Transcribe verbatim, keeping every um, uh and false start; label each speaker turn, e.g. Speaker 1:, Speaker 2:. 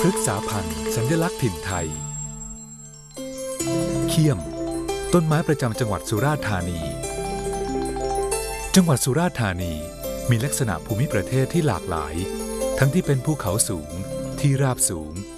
Speaker 1: พฤกษาพันธุ์สัญลักษณ์ถิ่นไทยเขี้ยมต้นไม้ประจำจังหวัดสุราษฎร์ธานีจังหวัดสุราษฎร์ธานีมีลักษณะภูมิประเทศที่หลากหลายทั้งที่เป็นภูเขาสูงที่ราบสูง